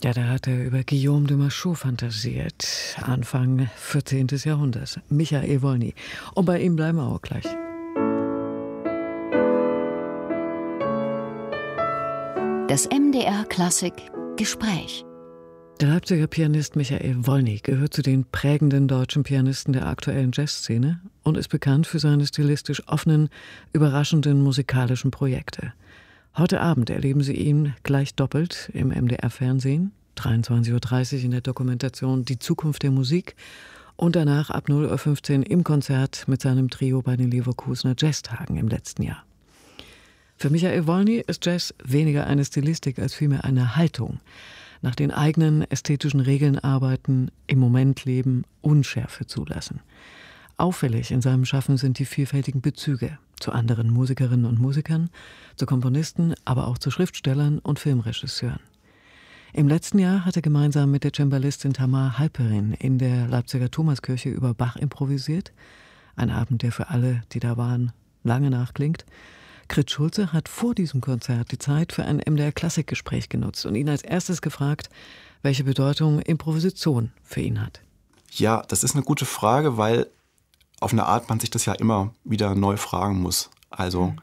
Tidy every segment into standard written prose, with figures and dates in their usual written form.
Ja, da hat er über Guillaume de Machaut fantasiert, Anfang 14. Jahrhundert. Michael Wolny. Und bei ihm bleiben wir auch gleich. Das MDR Klassik Gespräch. Der Leipziger Pianist Michael Wolny gehört zu den prägenden deutschen Pianisten der aktuellen Jazzszene und ist bekannt für seine stilistisch offenen, überraschenden musikalischen Projekte. Heute Abend erleben Sie ihn gleich doppelt im MDR-Fernsehen, 23:30 Uhr in der Dokumentation Die Zukunft der Musik und danach ab 0:15 Uhr im Konzert mit seinem Trio bei den Leverkusener Jazztagen im letzten Jahr. Für Michael Wolny ist Jazz weniger eine Stilistik als vielmehr eine Haltung. Nach den eigenen ästhetischen Regeln arbeiten, im Moment leben, Unschärfe zulassen. Auffällig in seinem Schaffen sind die vielfältigen Bezüge zu anderen Musikerinnen und Musikern, zu Komponisten, aber auch zu Schriftstellern und Filmregisseuren. Im letzten Jahr hat er gemeinsam mit der Cembalistin Tamar Halperin in der Leipziger Thomaskirche über Bach improvisiert. Ein Abend, der für alle, die da waren, lange nachklingt. Grit Schulze hat vor diesem Konzert die Zeit für ein MDR-Klassikgespräch genutzt und ihn als erstes gefragt, welche Bedeutung Improvisation für ihn hat. Ja, das ist eine gute Frage, weil auf eine Art man sich das ja immer wieder neu fragen muss. Also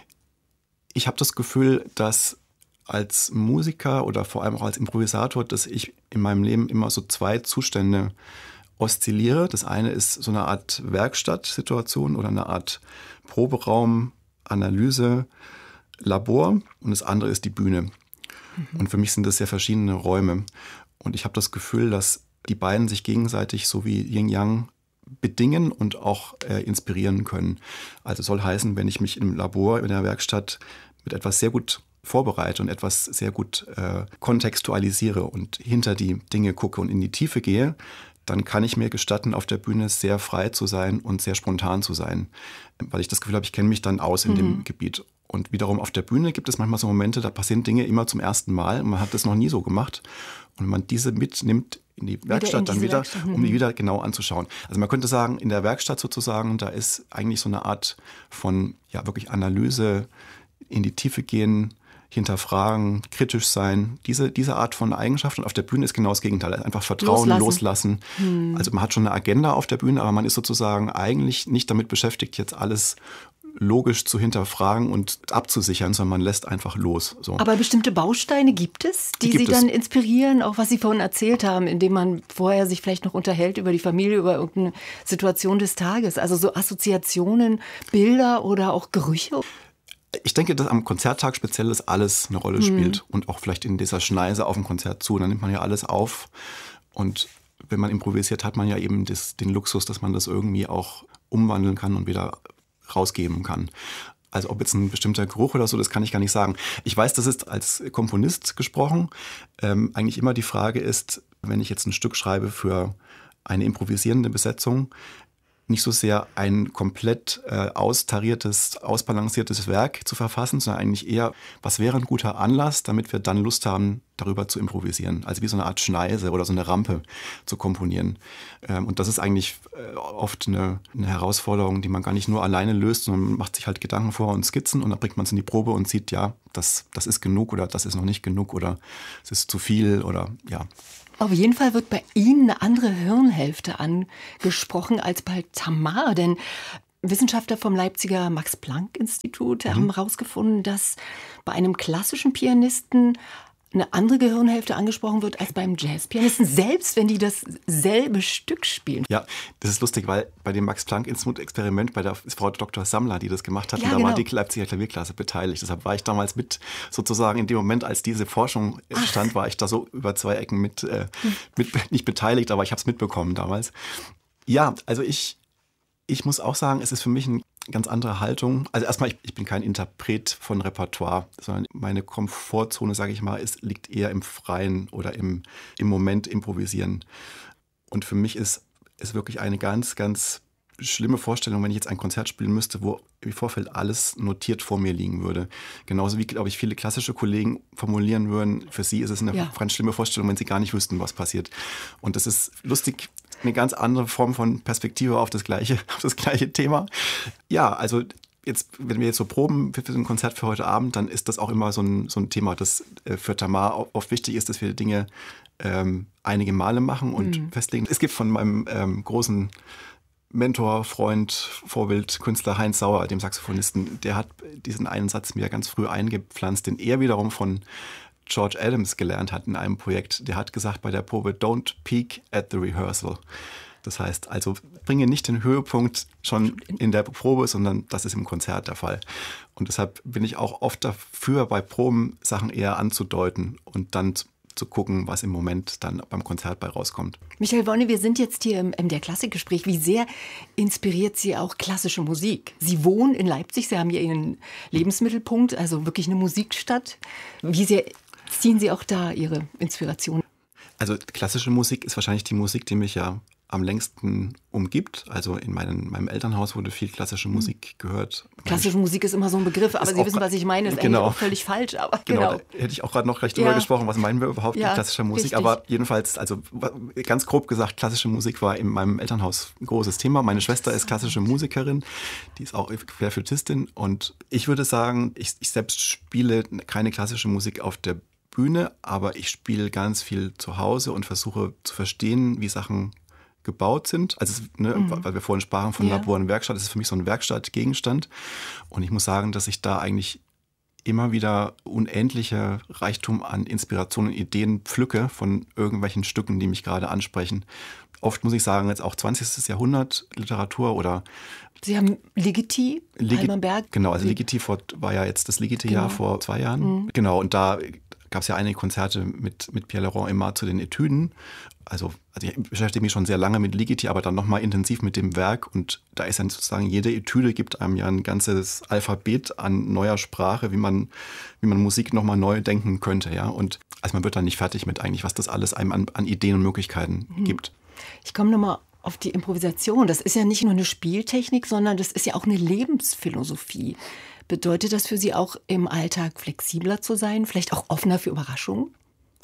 ich habe das Gefühl, dass als Musiker oder vor allem auch als Improvisator, dass ich in meinem Leben immer so zwei Zustände oszilliere. Das eine ist so eine Art Werkstattsituation oder eine Art Proberaum, Analyse, Labor und das andere ist die Bühne. Und für mich sind das sehr verschiedene Räume. Und ich habe das Gefühl, dass die beiden sich gegenseitig so wie Yin-Yang bedingen und auch inspirieren können. Also soll heißen, wenn ich mich im Labor, in der Werkstatt mit etwas sehr gut vorbereite und etwas sehr gut kontextualisiere und hinter die Dinge gucke und in die Tiefe gehe, dann kann ich mir gestatten, auf der Bühne sehr frei zu sein und sehr spontan zu sein. Weil ich das Gefühl habe, ich kenne mich dann aus in dem Gebiet. Und wiederum auf der Bühne gibt es manchmal so Momente, da passieren Dinge immer zum ersten Mal und man hat das noch nie so gemacht. Und man diese mitnimmt in die Werkstatt dann wieder, um die wieder genau anzuschauen. Also man könnte sagen, in der Werkstatt sozusagen, da ist eigentlich so eine Art von ja wirklich Analyse, in die Tiefe gehen, hinterfragen, kritisch sein, diese Art von Eigenschaft. Und auf der Bühne ist genau das Gegenteil. Einfach Vertrauen, loslassen. Also man hat schon eine Agenda auf der Bühne, aber man ist sozusagen eigentlich nicht damit beschäftigt, jetzt alles logisch zu hinterfragen und abzusichern, sondern man lässt einfach los. So. Aber bestimmte Bausteine gibt es, die Sie dann inspirieren, auch was Sie vorhin erzählt haben, indem man vorher sich vielleicht noch unterhält über die Familie, über irgendeine Situation des Tages. Also so Assoziationen, Bilder oder auch Gerüche? Ich denke, dass am Konzerttag speziell das alles eine Rolle spielt und auch vielleicht in dieser Schneise auf dem Konzert zu. Dann nimmt man ja alles auf und wenn man improvisiert, hat man ja eben den Luxus, dass man das irgendwie auch umwandeln kann und wieder rausgeben kann. Also ob jetzt ein bestimmter Geruch oder so, das kann ich gar nicht sagen. Ich weiß, das ist als Komponist gesprochen eigentlich immer die Frage ist, wenn ich jetzt ein Stück schreibe für eine improvisierende Besetzung, nicht so sehr ein komplett austariertes, ausbalanciertes Werk zu verfassen, sondern eigentlich eher, was wäre ein guter Anlass, damit wir dann Lust haben, darüber zu improvisieren. Also wie so eine Art Schneise oder so eine Rampe zu komponieren. Und das ist eigentlich oft eine Herausforderung, die man gar nicht nur alleine löst, sondern man macht sich halt Gedanken vor und Skizzen und dann bringt man es in die Probe und sieht, ja, das ist genug oder das ist noch nicht genug oder es ist zu viel oder ja. Auf jeden Fall wird bei Ihnen eine andere Hirnhälfte angesprochen als bei Tamar, denn Wissenschaftler vom Leipziger Max-Planck-Institut haben herausgefunden, dass bei einem klassischen Pianisten eine andere Gehirnhälfte angesprochen wird als beim Jazzpianisten, selbst wenn die dasselbe Stück spielen. Ja, das ist lustig, weil bei dem Max-Planck-Institut-Experiment bei der Frau Dr. Sammler, die das gemacht hat, ja, da genau. war die Leipziger Klavierklasse beteiligt. Deshalb war ich damals mit, sozusagen in dem Moment, als diese Forschung stand, war ich da so über zwei Ecken mit nicht beteiligt, aber ich habe es mitbekommen damals. Ja, also ich muss auch sagen, es ist für mich eine ganz andere Haltung. Also erstmal, ich bin kein Interpret von Repertoire, sondern meine Komfortzone, sage ich mal, liegt eher im Freien oder im Moment improvisieren. Und für mich ist es wirklich eine ganz, ganz schlimme Vorstellung, wenn ich jetzt ein Konzert spielen müsste, wo im Vorfeld alles notiert vor mir liegen würde. Genauso wie, glaube ich, viele klassische Kollegen formulieren würden, für sie ist es eine ganz schlimme Vorstellung, wenn sie gar nicht wüssten, was passiert. Und das ist lustig, eine ganz andere Form von Perspektive auf das gleiche Thema. Ja, also jetzt, wenn wir jetzt so proben für so ein Konzert für heute Abend, dann ist das auch immer so ein Thema, das für Tamar oft wichtig ist, dass wir Dinge einige Male machen und festlegen. Es gibt von meinem großen Mentor, Freund, Vorbild, Künstler Heinz Sauer, dem Saxophonisten, der hat diesen einen Satz mir ganz früh eingepflanzt, den er wiederum von George Adams gelernt hat in einem Projekt. Der hat gesagt bei der Probe, don't peak at the rehearsal. Das heißt also, bringe nicht den Höhepunkt schon in der Probe, sondern das ist im Konzert der Fall. Und deshalb bin ich auch oft dafür, bei Proben Sachen eher anzudeuten und dann zu gucken, was im Moment dann beim Konzert bei rauskommt. Michael Wolny, wir sind jetzt hier im MDR Klassikgespräch. Wie sehr inspiriert Sie auch klassische Musik? Sie wohnen in Leipzig, Sie haben hier Ihren Lebensmittelpunkt, also wirklich eine Musikstadt. Wie sehr ziehen Sie auch da Ihre Inspiration? Also klassische Musik ist wahrscheinlich die Musik, die mich ja am längsten umgibt. Also in meinem Elternhaus wurde viel klassische Musik gehört. Klassische Musik ist immer so ein Begriff, aber Sie wissen, was ich meine. Ist eigentlich auch völlig falsch. Aber genau. Da hätte ich auch gerade noch gleich drüber gesprochen. Was meinen wir überhaupt mit klassischer Musik? Richtig. Aber jedenfalls, also ganz grob gesagt, klassische Musik war in meinem Elternhaus ein großes Thema. Meine Schwester ist klassische Musikerin, die ist auch Querflötistin. Und ich würde sagen, ich selbst spiele keine klassische Musik auf der Bühne, aber ich spiele ganz viel zu Hause und versuche zu verstehen, wie Sachen gebaut sind. Also, weil wir vorhin sprachen von Labor und Werkstatt, das ist für mich so ein Werkstattgegenstand. Und ich muss sagen, dass ich da eigentlich immer wieder unendlicher Reichtum an Inspirationen und Ideen pflücke von irgendwelchen Stücken, die mich gerade ansprechen. Oft muss ich sagen, jetzt auch 20. Jahrhundert Literatur oder... Sie haben Ligeti, Almenberg. Genau, also Ligeti war ja jetzt das Ligeti-Jahr vor 2 Jahren. Genau, und da gab es ja einige Konzerte mit Pierre-Laurent Aimard zu den Etüden. Also ich beschäftige mich schon sehr lange mit Ligeti, aber dann nochmal intensiv mit dem Werk. Und da ist dann sozusagen, jede Etüde gibt einem ja ein ganzes Alphabet an neuer Sprache, wie man Musik nochmal neu denken könnte. Ja? Und also man wird dann nicht fertig mit eigentlich, was das alles einem an Ideen und Möglichkeiten gibt. Ich komme nochmal auf die Improvisation. Das ist ja nicht nur eine Spieltechnik, sondern das ist ja auch eine Lebensphilosophie. Bedeutet das für Sie auch im Alltag flexibler zu sein, vielleicht auch offener für Überraschungen?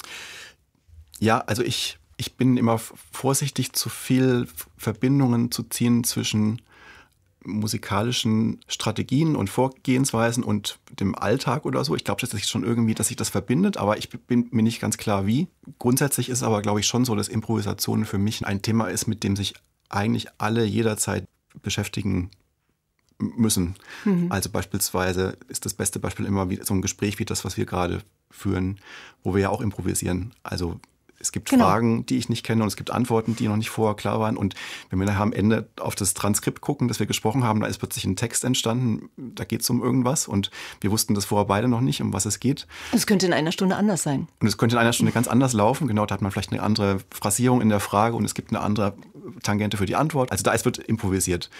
Ja, also ich bin immer vorsichtig, zu viel Verbindungen zu ziehen zwischen musikalischen Strategien und Vorgehensweisen und dem Alltag oder so. Ich glaube, dass sich das verbindet, aber ich bin mir nicht ganz klar, wie. Grundsätzlich ist aber, glaube ich, schon so, dass Improvisation für mich ein Thema ist, mit dem sich eigentlich alle jederzeit beschäftigen müssen. Also beispielsweise ist das beste Beispiel immer so ein Gespräch wie das, was wir gerade führen, wo wir ja auch improvisieren. Also es gibt Fragen, die ich nicht kenne, und es gibt Antworten, die noch nicht vorher klar waren. Und wenn wir nachher am Ende auf das Transkript gucken, das wir gesprochen haben, da ist plötzlich ein Text entstanden, da geht es um irgendwas. Und wir wussten das vorher beide noch nicht, um was es geht. Es könnte in einer Stunde anders sein. Und es könnte in einer Stunde ganz anders laufen. Genau, da hat man vielleicht eine andere Phrasierung in der Frage und es gibt eine andere Tangente für die Antwort. Also wird improvisiert.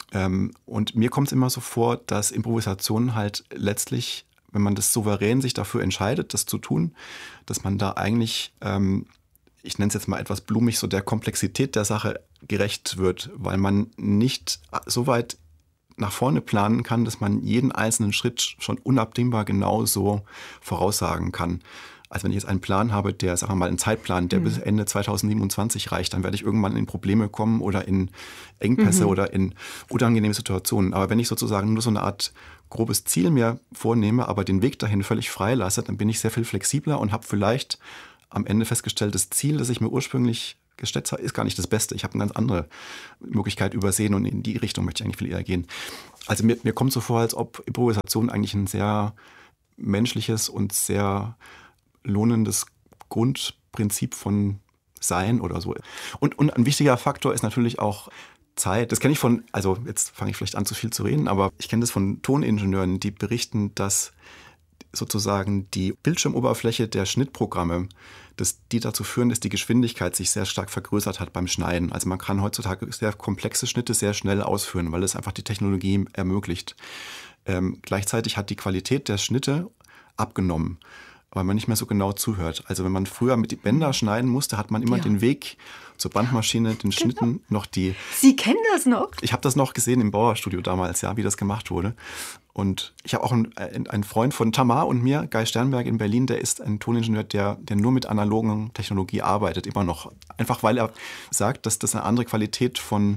Und mir kommt es immer so vor, dass Improvisation halt letztlich, wenn man das souverän sich dafür entscheidet, das zu tun, dass man da eigentlich, ich nenne es jetzt mal etwas blumig, so der Komplexität der Sache gerecht wird, weil man nicht so weit nach vorne planen kann, dass man jeden einzelnen Schritt schon unabdingbar genau so voraussagen kann. Also wenn ich jetzt einen Plan habe, der, sagen wir mal, einen Zeitplan, der bis Ende 2027 reicht, dann werde ich irgendwann in Probleme kommen oder in Engpässe oder in unangenehme Situationen. Aber wenn ich sozusagen nur so eine Art grobes Ziel mir vornehme, aber den Weg dahin völlig frei lasse, dann bin ich sehr viel flexibler und habe vielleicht am Ende festgestellt, das Ziel, das ich mir ursprünglich gesteckt habe, ist gar nicht das Beste. Ich habe eine ganz andere Möglichkeit übersehen und in die Richtung möchte ich eigentlich viel eher gehen. Also mir kommt so vor, als ob Improvisation eigentlich ein sehr menschliches und sehr lohnendes Grundprinzip von Sein oder so. Und ein wichtiger Faktor ist natürlich auch Zeit. Das kenne ich also jetzt fange ich vielleicht an, zu viel zu reden, aber ich kenne das von Toningenieuren, die berichten, dass sozusagen die Bildschirmoberfläche der Schnittprogramme, dass die dazu führen, dass die Geschwindigkeit sich sehr stark vergrößert hat beim Schneiden. Also man kann heutzutage sehr komplexe Schnitte sehr schnell ausführen, weil es einfach die Technologie ermöglicht. Gleichzeitig hat die Qualität der Schnitte abgenommen, weil man nicht mehr so genau zuhört. Also wenn man früher mit die Bänder schneiden musste, hat man immer den Weg zur Bandmaschine, den Schnitten noch die... Sie kennen das noch? Ich habe das noch gesehen im Bauerstudio damals, ja, wie das gemacht wurde. Und ich habe auch einen Freund von Tamar und mir, Guy Sternberg in Berlin, der ist ein Toningenieur, der nur mit analogen Technologie arbeitet, immer noch. Einfach weil er sagt, dass das eine andere Qualität von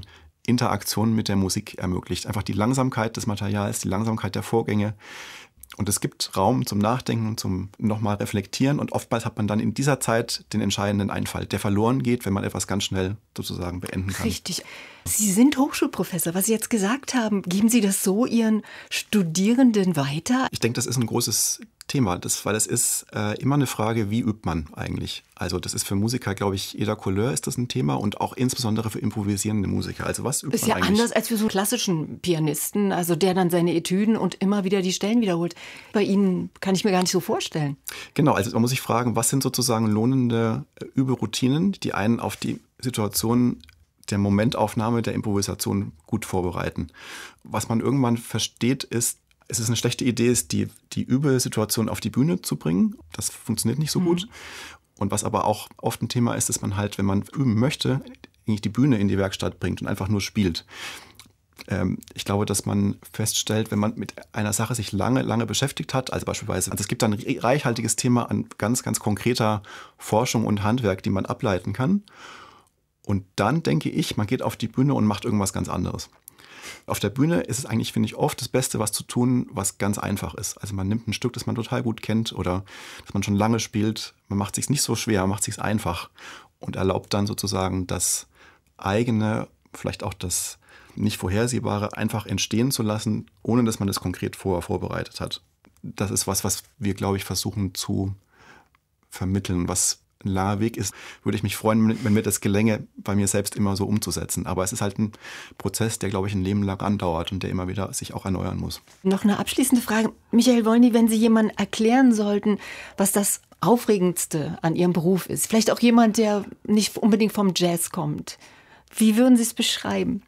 Interaktion mit der Musik ermöglicht. Einfach die Langsamkeit des Materials, die Langsamkeit der Vorgänge. Und es gibt Raum zum Nachdenken und zum nochmal reflektieren. Und oftmals hat man dann in dieser Zeit den entscheidenden Einfall, der verloren geht, wenn man etwas ganz schnell sozusagen beenden kann. Richtig. Sie sind Hochschulprofessor. Was Sie jetzt gesagt haben, geben Sie das so Ihren Studierenden weiter? Ich denke, das ist ein großes Thema, weil es ist immer eine Frage, wie übt man eigentlich? Also das ist für Musiker, glaube ich, jeder Couleur ist das ein Thema und auch insbesondere für improvisierende Musiker. Also was übt ist man eigentlich? Ist ja anders als für so klassischen Pianisten, also der dann seine Etüden und immer wieder die Stellen wiederholt. Bei Ihnen kann ich mir gar nicht so vorstellen. Genau, also man muss sich fragen, was sind sozusagen lohnende Überroutinen, die einen auf die Situation der Momentaufnahme, der Improvisation gut vorbereiten. Was man irgendwann versteht, ist, es ist eine schlechte Idee, die Übesituation auf die Bühne zu bringen. Das funktioniert nicht so gut. Und was aber auch oft ein Thema ist, dass man halt, wenn man üben möchte, eigentlich die Bühne in die Werkstatt bringt und einfach nur spielt. Ich glaube, dass man feststellt, wenn man mit einer Sache sich lange beschäftigt hat, also beispielsweise, es gibt ein reichhaltiges Thema an ganz, ganz konkreter Forschung und Handwerk, die man ableiten kann. Und dann denke ich, man geht auf die Bühne und macht irgendwas ganz anderes. Auf der Bühne ist es eigentlich, finde ich, oft das Beste, was zu tun, was ganz einfach ist. Also man nimmt ein Stück, das man total gut kennt oder das man schon lange spielt. Man macht es sich nicht so schwer, man macht es sich einfach und erlaubt dann sozusagen das eigene, vielleicht auch das nicht Vorhersehbare einfach entstehen zu lassen, ohne dass man das konkret vorher vorbereitet hat. Das ist was wir, glaube ich, versuchen zu vermitteln, was ein langer Weg ist, würde ich mich freuen, wenn mir das gelänge, bei mir selbst immer so umzusetzen. Aber es ist halt ein Prozess, der, glaube ich, ein Leben lang andauert und der immer wieder sich auch erneuern muss. Noch eine abschließende Frage. Michael Wolny, wenn Sie jemandem erklären sollten, was das Aufregendste an Ihrem Beruf ist, vielleicht auch jemand, der nicht unbedingt vom Jazz kommt, wie würden Sie es beschreiben?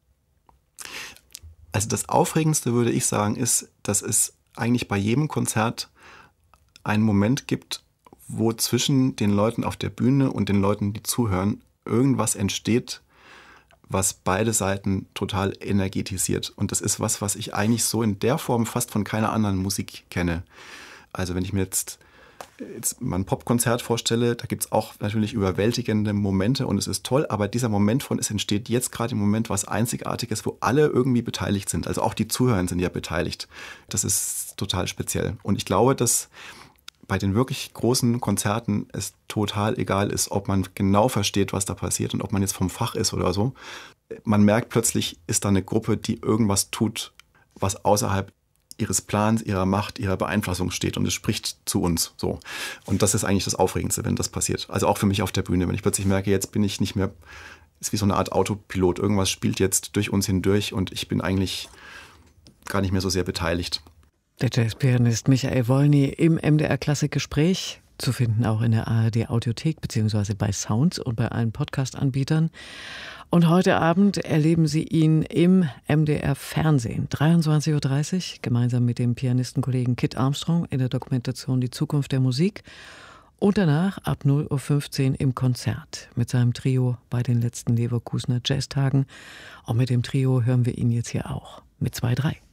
Also das Aufregendste, würde ich sagen, ist, dass es eigentlich bei jedem Konzert einen Moment gibt, wo zwischen den Leuten auf der Bühne und den Leuten, die zuhören, irgendwas entsteht, was beide Seiten total energetisiert. Und das ist was ich eigentlich so in der Form fast von keiner anderen Musik kenne. Also wenn ich mir jetzt mal ein Popkonzert vorstelle, da gibt es auch natürlich überwältigende Momente und es ist toll, aber dieser Moment es entsteht jetzt gerade im Moment was Einzigartiges, wo alle irgendwie beteiligt sind. Also auch die Zuhörer sind ja beteiligt. Das ist total speziell. Und ich glaube, dass bei den wirklich großen Konzerten es total egal ist, ob man genau versteht, was da passiert und ob man jetzt vom Fach ist oder so. Man merkt plötzlich, ist da eine Gruppe, die irgendwas tut, was außerhalb ihres Plans, ihrer Macht, ihrer Beeinflussung steht und es spricht zu uns. So. Und das ist eigentlich das Aufregendste, wenn das passiert. Also auch für mich auf der Bühne, wenn ich plötzlich merke, jetzt bin ich nicht mehr, ist wie so eine Art Autopilot. Irgendwas spielt jetzt durch uns hindurch und ich bin eigentlich gar nicht mehr so sehr beteiligt. Der Jazzpianist Michael Wolny im MDR Klassik Gespräch, zu finden auch in der ARD Audiothek bzw. bei Sounds und bei allen Podcast-Anbietern. Und heute Abend erleben Sie ihn im MDR Fernsehen, 23.30 Uhr, gemeinsam mit dem Pianistenkollegen Kit Armstrong in der Dokumentation Die Zukunft der Musik. Und danach ab 0.15 Uhr im Konzert mit seinem Trio bei den letzten Leverkusener Jazztagen. Und mit dem Trio hören wir ihn jetzt hier auch mit 2/3.